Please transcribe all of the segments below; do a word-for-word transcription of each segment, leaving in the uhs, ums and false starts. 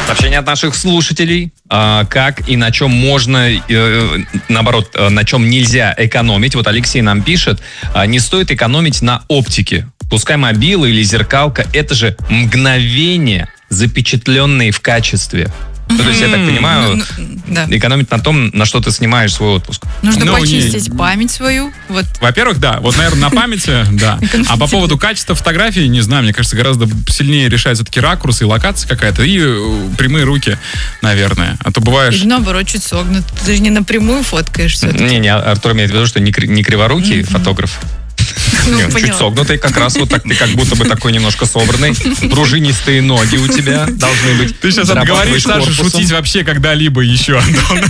Сообщение от наших слушателей. А, как и на чем можно, э, наоборот, на чем нельзя экономить. Вот Алексей нам пишет, а, не стоит экономить на оптике. Пускай мобила или зеркалка, это же мгновения, запечатленные в качестве. Ну, то есть, я так понимаю, ну, ну, да. экономить на том, на что ты снимаешь свой отпуск. Нужно ну, почистить не... память свою. Вот. Во-первых, да. Вот, наверное, на памяти, да. А по поводу качества фотографии, не знаю, мне кажется, гораздо сильнее решает все-таки ракурс и локация какая-то, и прямые руки, наверное. А то бываешь... Или наоборот, чуть согнут. Ты же не напрямую фоткаешь все-таки. Не-не, Артур имеет в виду, что не криворукий mm-hmm. фотограф. Ну, Нет, чуть согнутый, как раз вот так, как будто бы такой немножко собранный. Пружинистые ноги у тебя должны быть. Ты сейчас отговоришь Сашу шутить вообще когда-либо еще, Антон.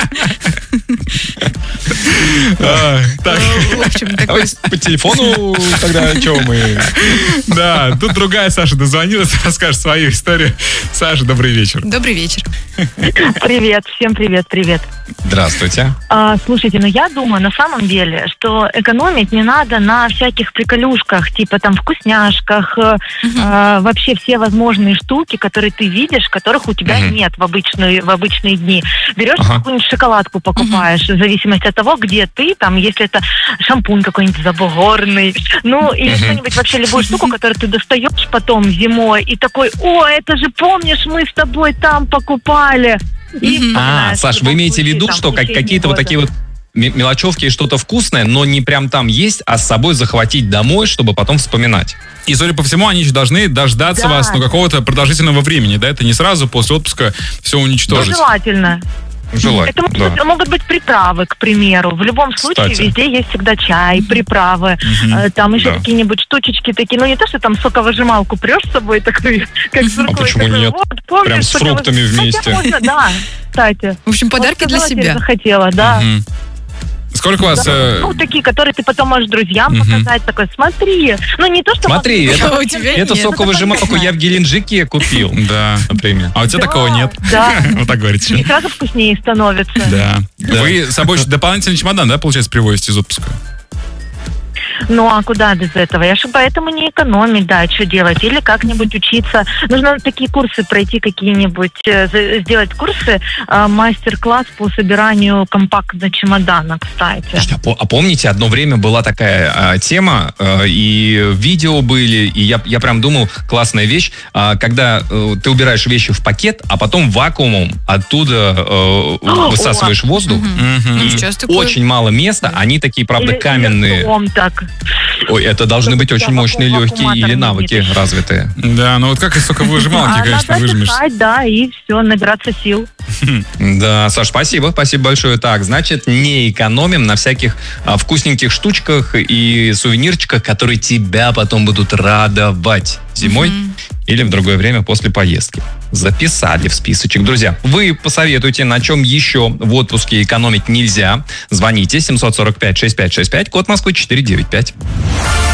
По телефону тогда чего мы... Да, тут другая Саша дозвонилась, расскажет свою историю. Саша, добрый вечер. Добрый вечер. Привет, всем привет, привет. Здравствуйте. А, слушайте, ну я думаю, на самом деле, что экономить не надо на всяких приколюшках, типа там вкусняшках, uh-huh. а, вообще все возможные штуки, которые ты видишь, которых у тебя uh-huh. нет в обычные, в обычные дни. Берешь uh-huh. какую-нибудь шоколадку, покупаешь, uh-huh. в зависимости от того, где ты, там, если это шампунь какой-нибудь забугорный, ну, или uh-huh. что-нибудь, вообще любую штуку, которую ты достаешь потом зимой, и такой, о, это же, помнишь, мы с тобой там покупали. И, а, Саш, вы имеете в виду, что как, какие-то года. вот такие вот мелочевки и что-то вкусное, но не прям там есть, а с собой захватить домой, чтобы потом вспоминать. И, судя по всему, они еще должны дождаться да. вас, ну, какого-то продолжительного времени, да? Это не сразу после отпуска все уничтожить. Ну, желательно. Желательно, это могут, да. могут быть приправы, к примеру. В любом случае, Кстати. везде есть всегда чай, приправы. Mm-hmm. Там еще да. какие-нибудь штучечки такие. Ну, не то, что там соковыжималку прешь с собой, такой, как с рукой. А почему такой, нет? Вот, помнишь, прям с фруктами соковыж... вместе. Хотя можно, да, кстати. В общем, подарки вот, для себя. Захотела, да. Mm-hmm. Сколько у вас... Да, э... Ну, такие, которые ты потом можешь друзьям uh-huh. показать. Такой, смотри. Ну, не то, что... Смотри, может, это, у тебя это соковыжималку я в Геленджике купил. Да, например. А у тебя да, такого нет? Да. Вот так говорите. И сразу вкуснее становится. Да. Вы с собой дополнительный чемодан, да, получается, привозите из отпуска? Ну, а куда без этого? Я же поэтому не экономить, да, что делать? Или как-нибудь учиться. Нужно такие курсы пройти какие-нибудь, сделать курсы, мастер-класс по собиранию компактного чемодана, кстати. Слушайте, а помните, одно время была такая а, тема, а, и видео были, и я, я прям думал, классная вещь, а, когда а, ты убираешь вещи в пакет, а потом вакуумом оттуда а, высасываешь воздух, mm-hmm. и mm-hmm. очень мало места, они такие, правда, или, каменные. Или так. Ой, это должны быть очень мощные легкие или навыки развитые. Да, ну вот как из соковыжималки, конечно, выжмешь. Надо да, и все, набираться сил. Да, Саш, спасибо, спасибо большое. Так, значит, не экономим на всяких а, вкусненьких штучках и сувенирчиках, которые тебя потом будут радовать зимой mm-hmm. или в другое время после поездки. Записали в списочек. Друзья, вы посоветуйте, на чем еще в отпуске экономить нельзя. Звоните семь сорок пять шестьдесят пять шестьдесят пять, код Москвы четыреста девяносто пять.